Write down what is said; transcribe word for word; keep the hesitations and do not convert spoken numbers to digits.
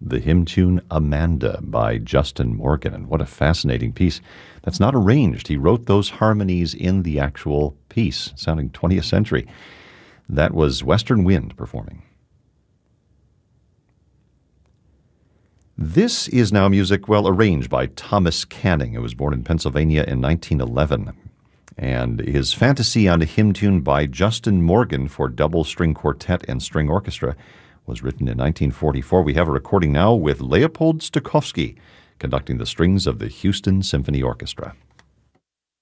the hymn tune Amanda by Justin Morgan. And what a fascinating piece. That's not arranged. He wrote those harmonies in the actual piece, sounding twentieth century. That was Western Wind performing. This is now music, well, arranged by Thomas Canning, who was born in Pennsylvania in nineteen eleven. And his Fantasy on a Hymn Tune by Justin Morgan for double string quartet and string orchestra was written in nineteen forty-four. We have a recording now with Leopold Stokowski conducting the strings of the Houston Symphony Orchestra.